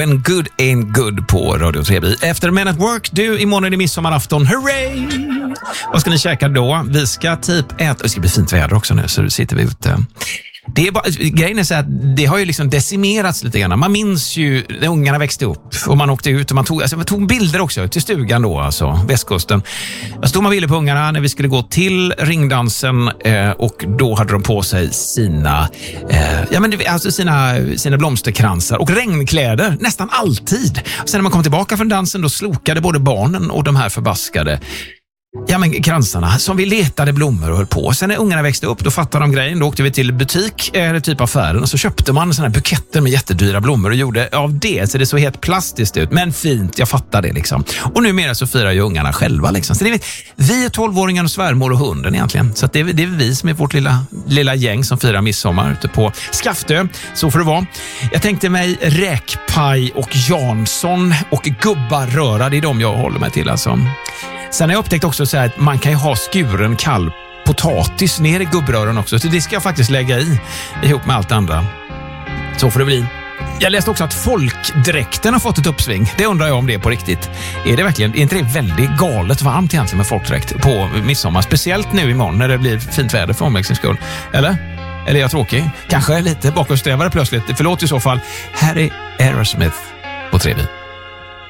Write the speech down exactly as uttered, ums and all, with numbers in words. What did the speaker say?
En good ain't good på Radio tre B. Efter Men at Work, du, imorgon är det midsommarafton. Hurray! Vad ska ni käka då? Vi ska typ äta... Det ska bli fint väder också nu, så sitter vi ute. Det är bara, grejen är så att det har ju liksom decimerats lite grann. Man minns ju när ungarna växte upp och man åkte ut och man tog, alltså man tog bilder också till stugan då, alltså västkusten. Jag stod man bilder på ungarna när vi skulle gå till ringdansen eh, och då hade de på sig sina, eh, ja men alltså sina, sina blomsterkransar och regnkläder nästan alltid. Sen när man kom tillbaka från dansen då slokade både barnen och de här förbaskade Ja men kransarna som vi letade blommor och höll på. Sen när ungarna växte upp då fattade de grejen. Då åkte vi till butik eller typ affären och så köpte man såna här buketter med jättedyra blommor och gjorde av det så det såg helt plastiskt ut. Men fint, jag fattar det liksom. Och numera så firar ju ungarna själva liksom. Så det är, vi är tolvåringen och svärmor och hunden egentligen. Så att det, är, det är vi som är vårt lilla, lilla gäng som firar midsommar ute på Skaftö. Så får det vara. Jag tänkte mig räkpaj och Jansson och gubbarröra. Det är de jag håller mig till alltså. Sen har jag upptäckt också så här att man kan ju ha skuren kall potatis ner i gubbrören också. Så det ska jag faktiskt lägga i ihop med allt andra. Så får det bli. Jag läste också att folkdräkten har fått ett uppsving. Det undrar jag om det är på riktigt. Är det verkligen, är inte det väldigt galet varmt egentligen med folkdräkt på midsommar? Speciellt nu imorgon när det blir fint väder för omväxlings skull. Eller? Eller är jag tråkig? Kanske lite bakåtsträvare plötsligt. Förlåt i så fall. Här är Aerosmith på tre B.